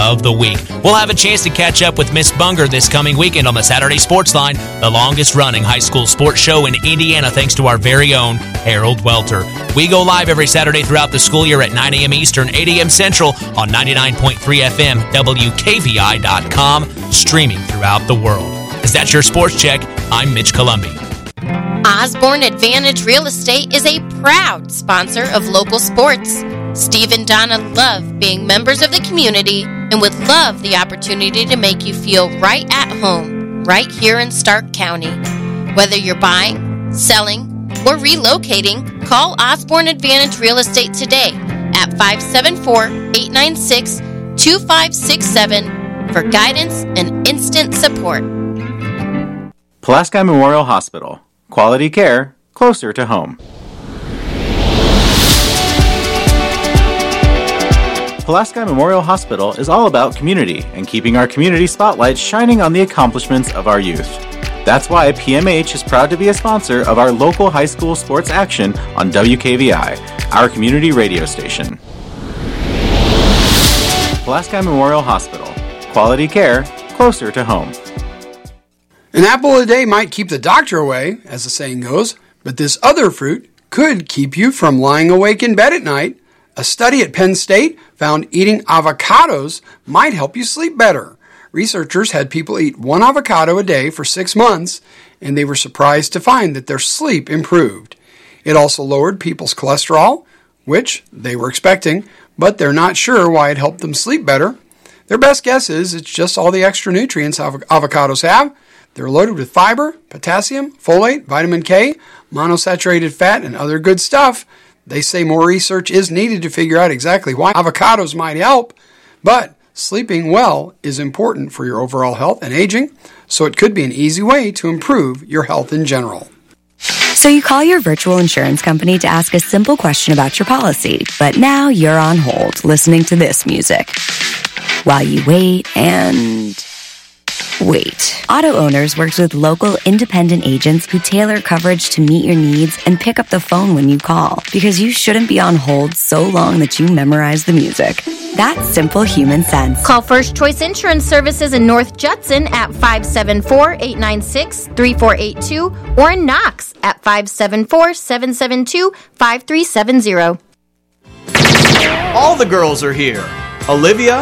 of the week. We'll have a chance to catch up with Miss Bunger this coming weekend on the Saturday Sports Line, the longest-running high school sports show in Indiana, thanks to our very own Harold Welter. We go live every Saturday throughout the school year at 9 a.m. Eastern, 8 a.m. Central on 99.3 FM, WKVI.com, streaming throughout the world. Is that your Sports Check? I'm Mitch Columbi. Osborne Advantage Real Estate is a proud sponsor of local sports. Steve and Donna love being members of the community and would love the opportunity to make you feel right at home, right here in Stark County. Whether you're buying, selling, or relocating, call Osborne Advantage Real Estate today at 574-896-2567 for guidance and instant support. Pulaski Memorial Hospital. Quality care closer to home. Pulaski Memorial Hospital is all about community and keeping our community spotlight shining on the accomplishments of our youth. That's why PMH is proud to be a sponsor of our local high school sports action on WKVI, our community radio station. Pulaski Memorial Hospital. Quality care closer to home. An apple a day might keep the doctor away, as the saying goes, but this other fruit could keep you from lying awake in bed at night. A study at Penn State found eating avocados might help you sleep better. Researchers had people eat one avocado a day for 6 months, and they were surprised to find that their sleep improved. It also lowered people's cholesterol, which they were expecting, but they're not sure why it helped them sleep better. Their best guess is it's just all the extra nutrients avocados have. They're loaded with fiber, potassium, folate, vitamin K, monosaturated fat, and other good stuff. They say more research is needed to figure out exactly why avocados might help, but sleeping well is important for your overall health and aging, so it could be an easy way to improve your health in general. So you call your virtual insurance company to ask a simple question about your policy, but now you're on hold listening to this music while you wait and wait. Auto Owners works with local independent agents who tailor coverage to meet your needs and pick up the phone when you call, because you shouldn't be on hold so long that you memorize the music. That's simple human sense. Call First Choice Insurance Services in North Judson at 574-896-3482 or in Knox at 574-772-5370. All the girls are here. Olivia,